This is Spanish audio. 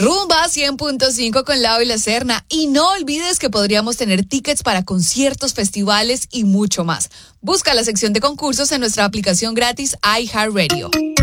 Rumba 100.5 con Lau y la Serna. Y no olvides que podríamos tener tickets para conciertos, festivales y mucho más. Busca la sección de concursos en nuestra aplicación gratis iHeartRadio.